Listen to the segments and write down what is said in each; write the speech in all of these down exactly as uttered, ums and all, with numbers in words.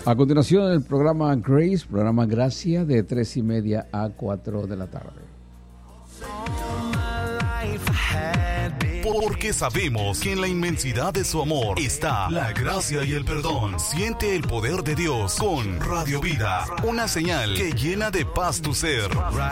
A continuación, el programa Grace, programa Gracia, de tres y media a cuatro de la tarde. Porque sabemos que en la inmensidad de su amor está la gracia y el perdón. Siente el poder de Dios con Radio Vida, una señal que llena de paz tu ser.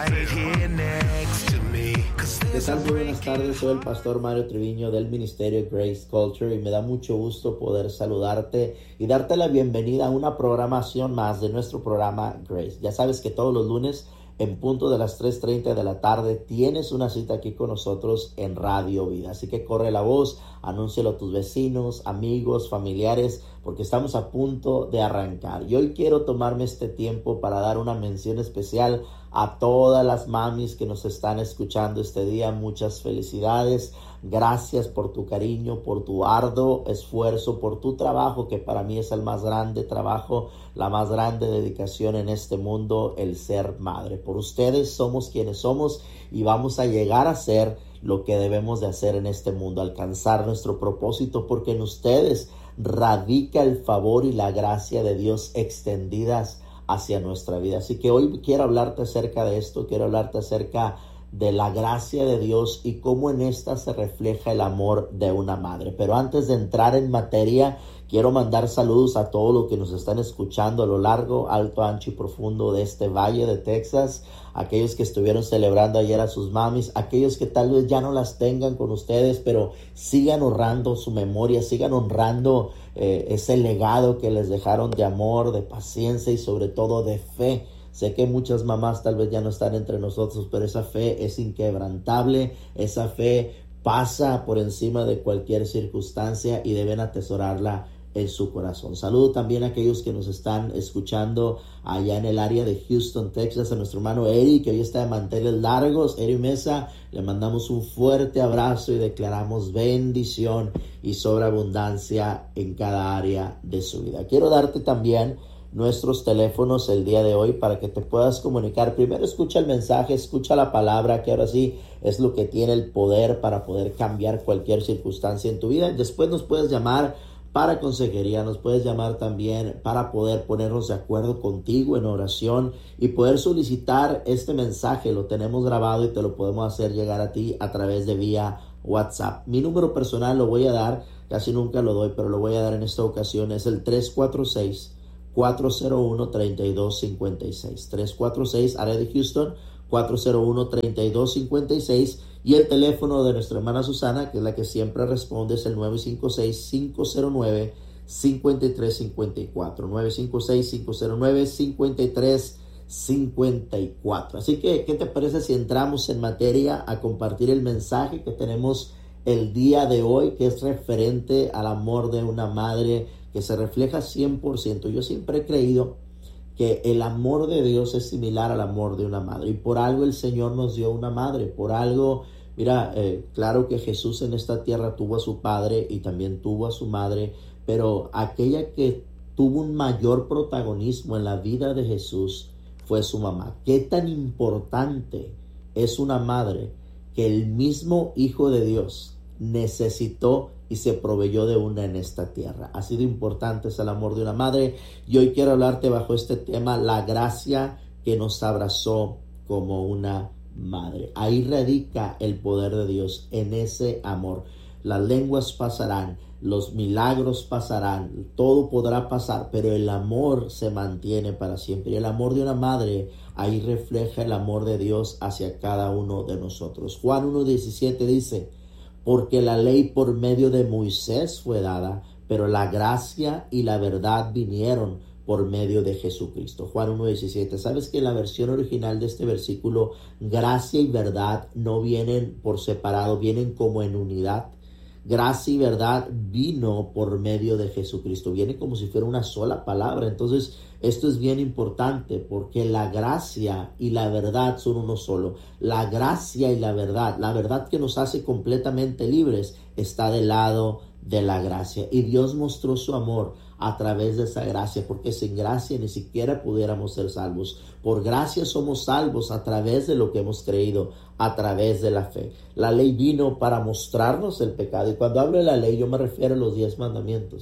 ¿Qué tal? Muy buenas tardes, soy el pastor Mario Treviño del Ministerio Grace Culture y me da mucho gusto poder saludarte y darte la bienvenida a una programación más de nuestro programa Grace. Ya sabes que todos los lunes en punto de las tres treinta de la tarde tienes una cita aquí con nosotros en Radio Vida. Así que corre la voz, anúncialo a tus vecinos, amigos, familiares, porque estamos a punto de arrancar. Y hoy quiero tomarme este tiempo para dar una mención especial a todas las mamis que nos están escuchando este día. Muchas felicidades. Gracias por tu cariño, por tu arduo esfuerzo, por tu trabajo, que para mí es el más grande trabajo, la más grande dedicación en este mundo, el ser madre. Por ustedes somos quienes somos y vamos a llegar a ser lo que debemos de hacer en este mundo, alcanzar nuestro propósito, porque en ustedes radica el favor y la gracia de Dios extendidas hacia nuestra vida. Así que hoy quiero hablarte acerca de esto, quiero hablarte acerca de la gracia de Dios y cómo en esta se refleja el amor de una madre. Pero antes de entrar en materia, quiero mandar saludos a todos los que nos están escuchando a lo largo, alto, ancho y profundo de este valle de Texas, aquellos que estuvieron celebrando ayer a sus mamis, aquellos que tal vez ya no las tengan con ustedes, pero sigan honrando su memoria, sigan honrando eh, ese legado que les dejaron de amor, de paciencia y sobre todo de fe. Sé que muchas mamás tal vez ya no están entre nosotros, pero esa fe es inquebrantable, esa fe pasa por encima de cualquier circunstancia y deben atesorarla en su corazón. Saludo también a aquellos que nos están escuchando allá en el área de Houston, Texas, a nuestro hermano Eric, que hoy está de manteles largos. Eric Mesa, le mandamos un fuerte abrazo y declaramos bendición y sobreabundancia en cada área de su vida. Quiero darte también nuestros teléfonos el día de hoy para que te puedas comunicar. Primero escucha el mensaje, escucha la palabra, que ahora sí es lo que tiene el poder para poder cambiar cualquier circunstancia en tu vida. Después nos puedes llamar para consejería, nos puedes llamar también para poder ponernos de acuerdo contigo en oración y poder solicitar este mensaje. Lo tenemos grabado y te lo podemos hacer llegar a ti a través de vía WhatsApp. Mi número personal lo voy a dar, casi nunca lo doy, pero lo voy a dar en esta ocasión. Es el tres cuatro seis, cuatro cero uno, tres dos cinco seis. tres cuatro seis, área de Houston, cuatro cero uno, tres dos cinco seis. Y el teléfono de nuestra hermana Susana, que es la que siempre responde, es el nueve cinco seis, cinco cero nueve, cinco tres cinco cuatro. nueve cinco seis, cinco cero nueve, cinco tres cinco cuatro. Así que, ¿qué te parece si entramos en materia a compartir el mensaje que tenemos el día de hoy, que es referente al amor de una madre, que se refleja cien por ciento? Yo siempre he creído que el amor de Dios es similar al amor de una madre, y por algo el Señor nos dio una madre, por algo, mira, eh, claro que Jesús en esta tierra tuvo a su padre y también tuvo a su madre, pero aquella que tuvo un mayor protagonismo en la vida de Jesús fue su mamá. ¿Qué tan importante es una madre que el mismo Hijo de Dios necesitó y se proveyó de una en esta tierra? Así de importante es el amor de una madre, y hoy quiero hablarte bajo este tema, la gracia que nos abrazó como una madre. Ahí radica el poder de Dios, en ese amor. Las lenguas pasarán, los milagros pasarán, todo podrá pasar, pero el amor se mantiene para siempre. Y el amor de una madre ahí refleja el amor de Dios hacia cada uno de nosotros. Juan uno diecisiete dice: porque la ley por medio de Moisés fue dada, pero la gracia y la verdad vinieron por medio de Jesucristo. Juan uno diecisiete. ¿Sabes que en la versión original de este versículo, gracia y verdad no vienen por separado, vienen como en unidad? Gracia y verdad vino por medio de Jesucristo, viene como si fuera una sola palabra. Entonces, esto es bien importante, porque la gracia y la verdad son uno solo. La gracia y la verdad, la verdad que nos hace completamente libres, está del lado de la gracia. Y Dios mostró su amor a través de esa gracia, porque sin gracia ni siquiera pudiéramos ser salvos. Por gracia somos salvos a través de lo que hemos creído, a través de la fe. La ley vino para mostrarnos el pecado, y cuando hablo de la ley yo me refiero a los diez mandamientos.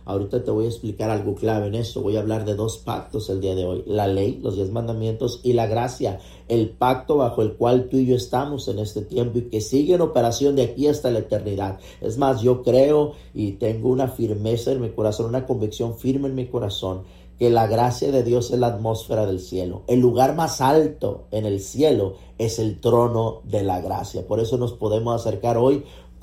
Ahorita te voy a explicar algo clave en esto. Voy a hablar de dos pactos el día de hoy. La ley, los diez mandamientos, y la gracia, el pacto bajo el cual tú y yo estamos en este tiempo y que sigue en operación de aquí hasta la eternidad. Es más, yo creo y tengo una firmeza en mi corazón, una convicción firme en mi corazón, que la gracia de Dios es la atmósfera del cielo. El lugar más alto en el cielo es el trono de la gracia. Por eso nos podemos acercar hoy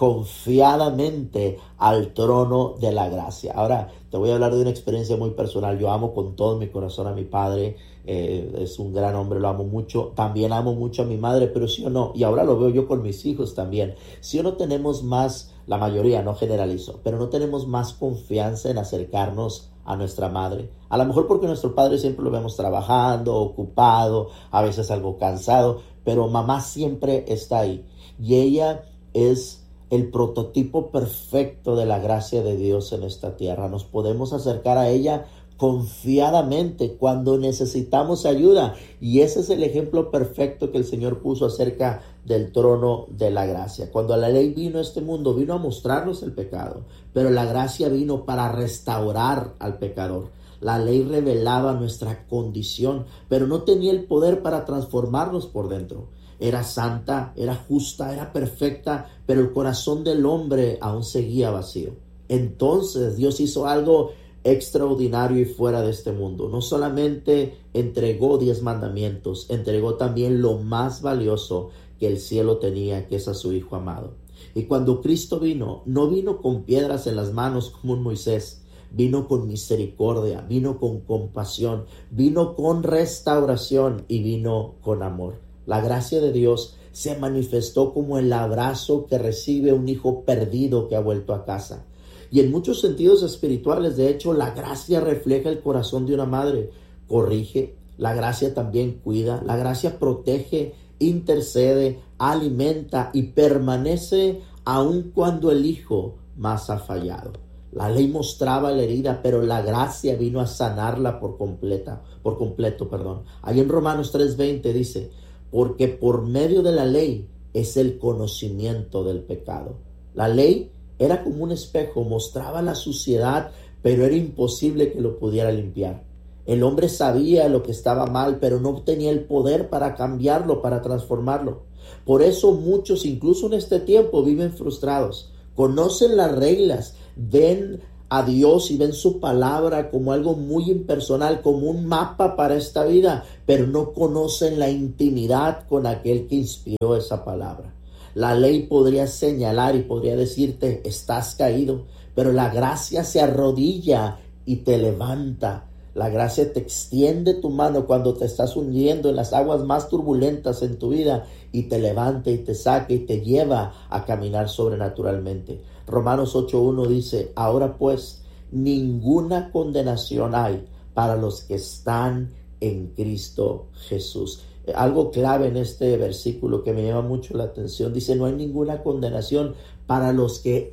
confiadamente al trono de la gracia. Ahora te voy a hablar de una experiencia muy personal. Yo amo con todo mi corazón a mi padre, eh, es un gran hombre, lo amo mucho. También amo mucho a mi madre, pero sí o no, y ahora lo veo yo con mis hijos también, sí o no tenemos más, la mayoría, no generalizo, pero no tenemos más confianza en acercarnos a nuestra madre. A lo mejor porque nuestro padre siempre lo vemos trabajando, ocupado, a veces algo cansado, pero mamá siempre está ahí y ella es el prototipo perfecto de la gracia de Dios en esta tierra. Nos podemos acercar a ella confiadamente cuando necesitamos ayuda. Y ese es el ejemplo perfecto que el Señor puso acerca del trono de la gracia. Cuando la ley vino a este mundo, vino a mostrarnos el pecado, pero la gracia vino para restaurar al pecador. La ley revelaba nuestra condición, pero no tenía el poder para transformarnos por dentro. Era santa, era justa, era perfecta, pero el corazón del hombre aún seguía vacío. Entonces Dios hizo algo extraordinario y fuera de este mundo. No solamente entregó diez mandamientos, entregó también lo más valioso que el cielo tenía, que es a su Hijo amado. Y cuando Cristo vino, no vino con piedras en las manos como un Moisés. Vino con misericordia, vino con compasión, vino con restauración y vino con amor. La gracia de Dios se manifestó como el abrazo que recibe un hijo perdido que ha vuelto a casa. Y en muchos sentidos espirituales, de hecho, la gracia refleja el corazón de una madre. Corrige, la gracia también cuida, la gracia protege, intercede, alimenta y permanece aun cuando el hijo más ha fallado. La ley mostraba la herida, pero la gracia vino a sanarla por completa, por completo, perdón. Ahí en Romanos tres veinte dice: porque por medio de la ley es el conocimiento del pecado. La ley era como un espejo, mostraba la suciedad, pero era imposible que lo pudiera limpiar. El hombre sabía lo que estaba mal, pero no tenía el poder para cambiarlo, para transformarlo. Por eso muchos, incluso en este tiempo, viven frustrados. Conocen las reglas, ven a Dios y ven su palabra como algo muy impersonal, como un mapa para esta vida, pero no conocen la intimidad con aquel que inspiró esa palabra. La ley podría señalar y podría decirte: estás caído, pero la gracia se arrodilla y te levanta. La gracia te extiende tu mano cuando te estás hundiendo en las aguas más turbulentas en tu vida y te levanta y te saca y te lleva a caminar sobrenaturalmente. Romanos ocho uno dice: ahora pues, ninguna condenación hay para los que están en Cristo Jesús. Algo clave en este versículo que me llama mucho la atención, dice: no hay ninguna condenación para los que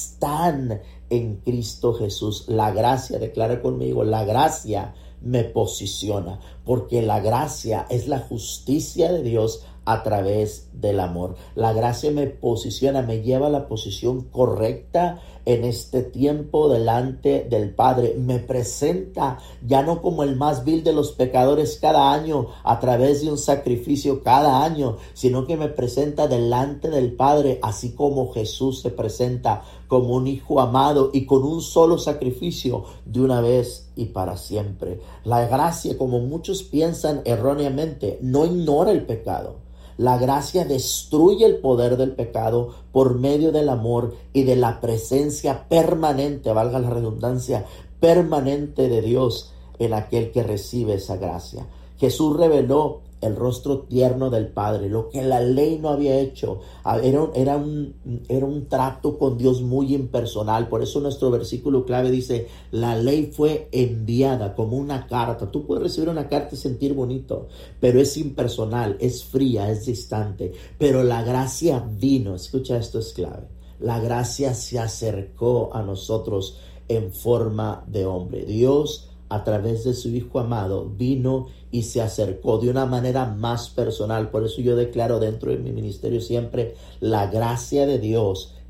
están en Cristo Jesús. La gracia, declara conmigo, la gracia me posiciona, porque la gracia es la justicia de Dios a través del amor. La gracia me posiciona, me lleva a la posición correcta en este tiempo delante del Padre. Me presenta ya no como el más vil de los pecadores cada año a través de un sacrificio cada año, sino que me presenta delante del Padre, así como Jesús se presenta como un hijo amado y con un solo sacrificio de una vez y para siempre. La gracia, como muchos piensan erróneamente, no ignora el pecado. La gracia destruye el poder del pecado por medio del amor y de la presencia permanente, valga la redundancia, permanente de Dios en aquel que recibe esa gracia. Jesús reveló el rostro tierno del Padre, lo que la ley no había hecho. Era un, era un, era un trato con Dios muy impersonal. Por eso nuestro versículo clave dice: la ley fue enviada como una carta. Tú puedes recibir una carta y sentir bonito, pero es impersonal, es fría, es distante. Pero la gracia vino, escucha, esto es clave. La gracia se acercó a nosotros en forma de hombre. Dios, a través de su Hijo amado, vino y se acercó de una manera más personal. Por eso yo declaro dentro de mi ministerio siempre: la gracia de Dios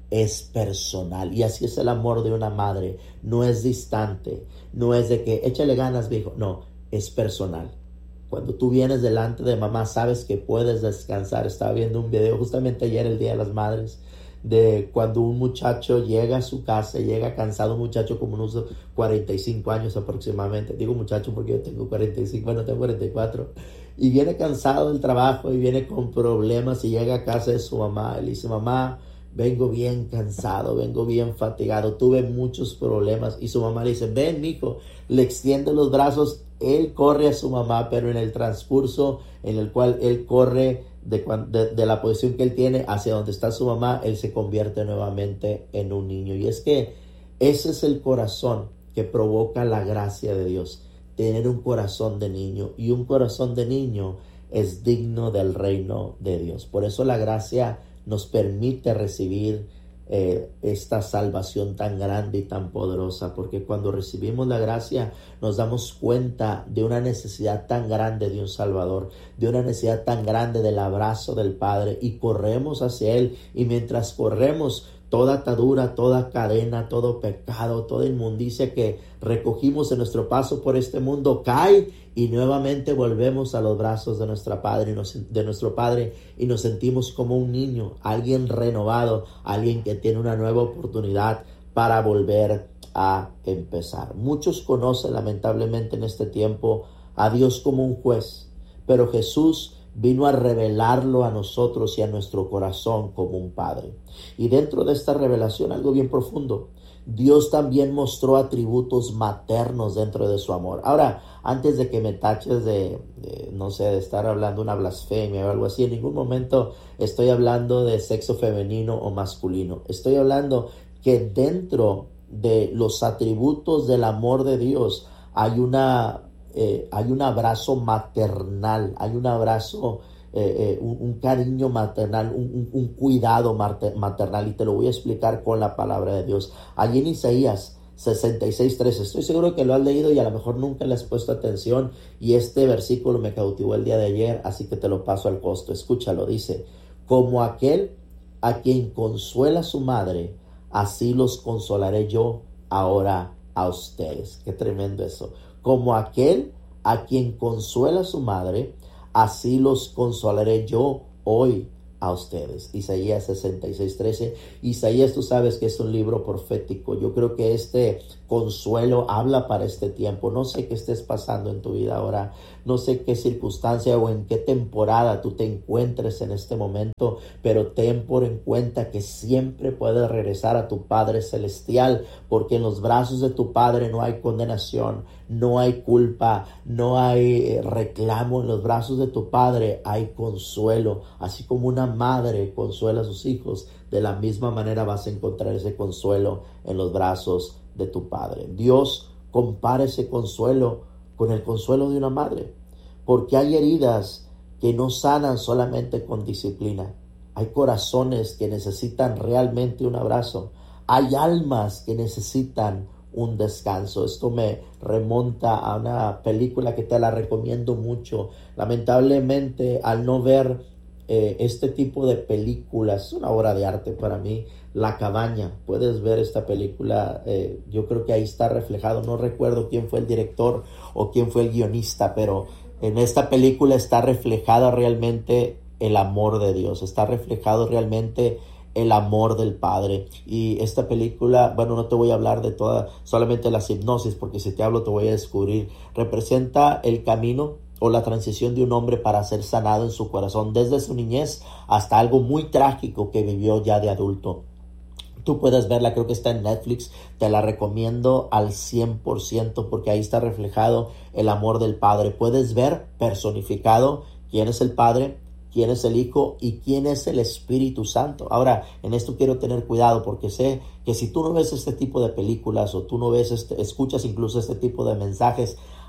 es personal. Y así es el amor de una madre. No es distante, no es de que échale ganas, viejo. No, es personal. Cuando tú vienes delante de mamá, sabes que puedes descansar. Estaba viendo un video justamente ayer, el Día de las Madres, de cuando un muchacho llega a su casa, llega cansado, un muchacho como unos cuarenta y cinco años aproximadamente. Digo muchacho porque yo tengo cuarenta y cinco, bueno, tengo cuarenta y cuatro. Y viene cansado del trabajo y viene con problemas y llega a casa de su mamá y le dice, mamá, vengo bien cansado, vengo bien fatigado, tuve muchos problemas. Y su mamá le dice, ven, mijo, le extiende los brazos. Él corre a su mamá, pero en el transcurso en el cual él corre de, de, de la posición que él tiene hacia donde está su mamá, él se convierte nuevamente en un niño. Y es que ese es el corazón que provoca la gracia de Dios, tener un corazón de niño. Y un corazón de niño es digno del reino de Dios. Por eso la gracia nos permite recibir eh, esta salvación tan grande y tan poderosa, porque cuando recibimos la gracia nos damos cuenta de una necesidad tan grande de un Salvador, de una necesidad tan grande del abrazo del Padre, y corremos hacia Él. Y mientras corremos, toda atadura, toda cadena, todo pecado, toda inmundicia que recogimos en nuestro paso por este mundo cae, y nuevamente volvemos a los brazos de nuestra padre, de nuestro Padre, y nos sentimos como un niño, alguien renovado, alguien que tiene una nueva oportunidad para volver a empezar. Muchos conocen lamentablemente en este tiempo a Dios como un juez, pero Jesús vino a revelarlo a nosotros y a nuestro corazón como un padre. Y dentro de esta revelación, algo bien profundo, Dios también mostró atributos maternos dentro de su amor. Ahora, antes de que me taches de, de, no sé, de estar hablando una blasfemia o algo así, en ningún momento estoy hablando de sexo femenino o masculino. Estoy hablando que dentro de los atributos del amor de Dios hay una Eh, hay un abrazo maternal, hay un abrazo, eh, eh, un, un cariño maternal, un, un, un cuidado maternal, y te lo voy a explicar con la palabra de Dios. Allí en Isaías sesenta y seis, trece, estoy seguro que lo has leído y a lo mejor nunca le has puesto atención, y este versículo me cautivó el día de ayer, así que te lo paso al costo. Escúchalo, dice, como aquel a quien consuela su madre, así los consolaré yo ahora a ustedes. Qué tremendo eso. Como aquel a quien consuela su madre, así los consolaré yo hoy a ustedes. Isaías sesenta y seis, trece. Isaías, tú sabes que es un libro profético. Yo creo que este consuelo habla para este tiempo. No sé qué estés pasando en tu vida ahora. No sé qué circunstancia o en qué temporada tú te encuentres en este momento, pero ten por en cuenta que siempre puedes regresar a tu Padre Celestial, porque en los brazos de tu Padre no hay condenación, no hay culpa, no hay reclamo. En los brazos de tu Padre hay consuelo. Así como una madre consuela a sus hijos, de la misma manera vas a encontrar ese consuelo en los brazos de tu Padre. Dios compara ese consuelo con el consuelo de una madre, porque hay heridas que no sanan solamente con disciplina. Hay corazones que necesitan realmente un abrazo. Hay almas que necesitan un descanso. Esto me remonta a una película que te la recomiendo mucho. Lamentablemente, al no ver eh, este tipo de películas, es una obra de arte para mí. La Cabaña, puedes ver esta película, eh, yo creo que ahí está reflejado, no recuerdo quién fue el director o quién fue el guionista, pero en esta película está reflejada realmente el amor de Dios, está reflejado realmente el amor del Padre. Y esta película, bueno, no te voy a hablar de toda, solamente la hipnosis, porque si te hablo te voy a descubrir. Representa el camino o la transición de un hombre para ser sanado en su corazón desde su niñez hasta algo muy trágico que vivió ya de adulto. Tú puedes verla, creo que está en Netflix, te la recomiendo al cien por ciento, porque ahí está reflejado el amor del Padre. Puedes ver personificado quién es el Padre, quién es el Hijo y quién es el Espíritu Santo. Ahora, en esto quiero tener cuidado, porque sé que si tú no ves este tipo de películas o tú no ves, este, escuchas incluso este tipo de mensajes,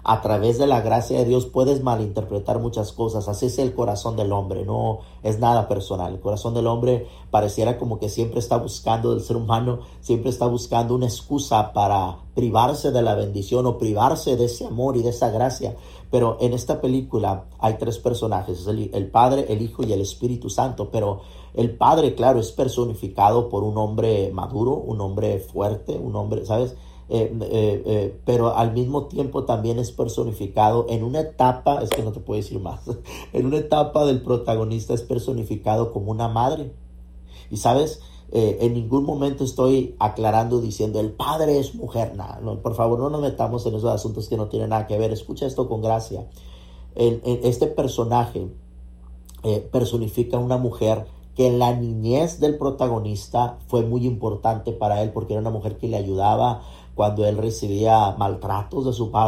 a través de la gracia de Dios puedes malinterpretar muchas cosas. Así es el corazón del hombre, no es nada personal. El corazón del hombre pareciera como que siempre está buscando, del ser humano, siempre está buscando una excusa para privarse de la bendición o privarse de ese amor y de esa gracia. Pero en esta película hay tres personajes, el, el Padre, el Hijo y el Espíritu Santo. Pero el Padre, claro, es personificado por un hombre maduro, un hombre fuerte, un hombre, ¿sabes? Eh, eh, eh, pero al mismo tiempo también es personificado en una etapa, es que no te puedo decir más, en una etapa del protagonista es personificado como una madre. Y sabes, eh, en ningún momento estoy aclarando diciendo el padre es mujer. Nah, no, por favor, no nos metamos en esos asuntos que no tienen nada que ver. Escucha esto con gracia. El, el, este personaje eh, personifica a una mujer que en la niñez del protagonista fue muy importante para él, porque era una mujer que le ayudaba cuando él recibía maltratos de su padre.